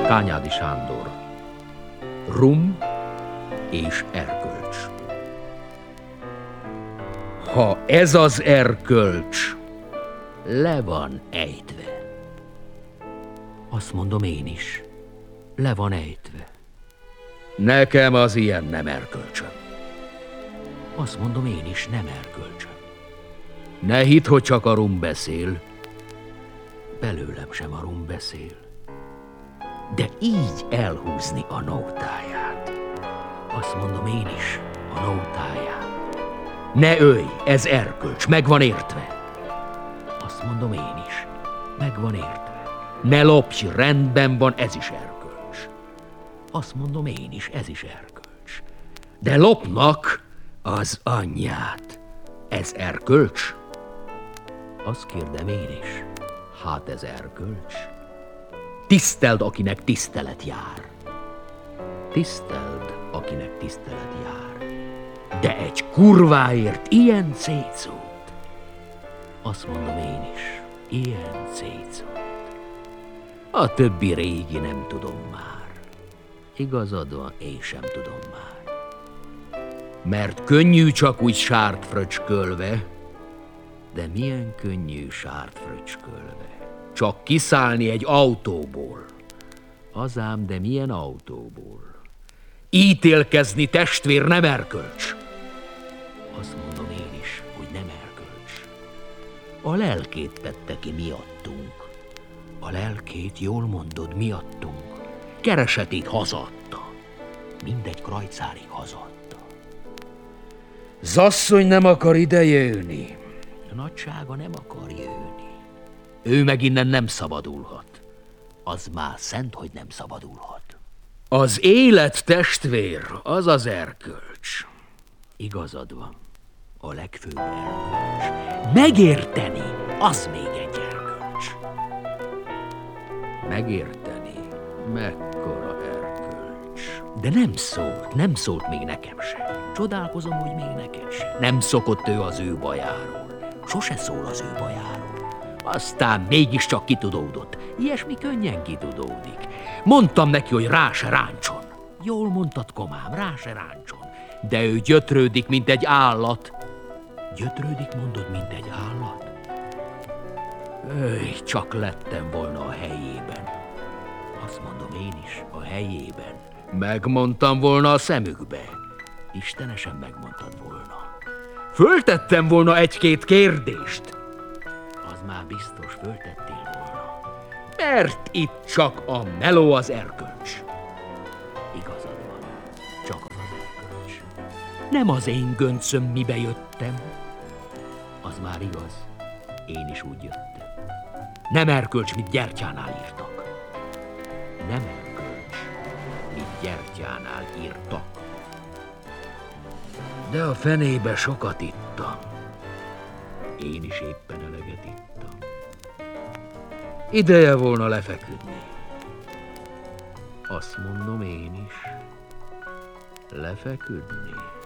Kányádi Sándor. Rum és erkölcs. Ha ez az erkölcs le van ejtve, azt mondom én is, le van ejtve. Nekem az ilyen nem erkölcsöm. Azt mondom én is, nem erkölcsöm. Ne hidd, hogy csak a rum beszél. Belőlem sem a rum beszél. De így elhúzni a nótáját, azt mondom én is, a nótáját. Ne ölj, ez erkölcs, meg van értve. Azt mondom én is, meg van értve. Ne lopj, rendben van, ez is erkölcs. Azt mondom én is, ez is erkölcs. De lopnak az anyját. Ez erkölcs? Azt kérdem én is, hát ez erkölcs? Tiszteld, akinek tisztelet jár. Tiszteld, akinek tisztelet jár. De egy kurváért ilyen cécót, azt mondom én is, ilyen cécót. A többi régi nem tudom már. Igazad van, én sem tudom már. Mert könnyű csak úgy sárt fröcskölve, de milyen könnyű sárt fröcskölve. Csak kiszállni egy autóból. Azám, de milyen autóból? Ítélkezni, testvér, nem erkölcs. Azt mondom én is, hogy nem erkölcs. A lelkét tette ki miattunk. A lelkét, jól mondod, miattunk. Keresetét hazaadta. Mindegy krajcárig hazaadta. Zasszony nem akar ide jönni. A nagysága nem akar jönni. Ő meg innen nem szabadulhat. Az már szent, hogy nem szabadulhat. Az élet, testvér, az az erkölcs. Igazad van, a legfőbb erkölcs. Megérteni, az még egy erkölcs. Megérteni, mekkora erkölcs. De nem szólt még nekem se. Csodálkozom, hogy még neked se. Nem szokott ő az ő bajáról. Sose szól az ő bajáról. Aztán mégiscsak kitudódott. Ilyesmi könnyen kitudódik. Mondtam neki, hogy rá se ráncson. Jól mondtad, komám, rá se ráncson. De ő gyötrődik, mint egy állat. Gyötrődik, mondod, mint egy állat? Csak lettem volna a helyében. Azt mondom én is, a helyében. Megmondtam volna a szemükbe. Istenesen megmondtad volna. Föltettem volna egy-két kérdést. Az már biztos föltettél volna. Mert itt csak a meló az erkölcs. Igazad van, csak az az erkölcs. Nem az én göncöm, mibe jöttem. Az már igaz, én is úgy jöttem. Nem erkölcs, mit gyertyánál írtak. Nem erkölcs, mit gyertyánál írtak. De a fenébe sokat ittam. Én is éppen eleget ittam. Ideje volna lefeküdni. Azt mondom én is, lefeküdni.